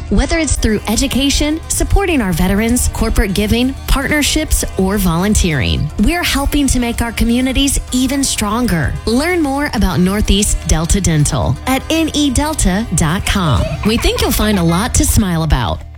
Whether it's through education, supporting our veterans, corporate giving, partnerships, or volunteering, we're helping to make our communities even stronger. Learn more about Northeast Delta Dental at nedelta.com. We think you'll find a lot to smile about.